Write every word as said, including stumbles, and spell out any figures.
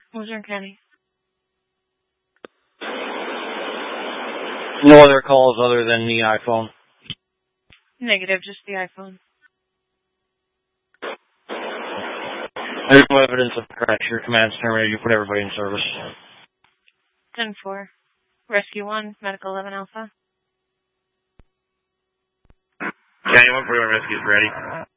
Luzerne County. No other calls other than the iPhone? Negative, just the iPhone. There's no evidence of crash. Your command's terminated. You put everybody in service. ten four. Rescue one, Medical eleven Alpha. County one forty-one, rescue's ready.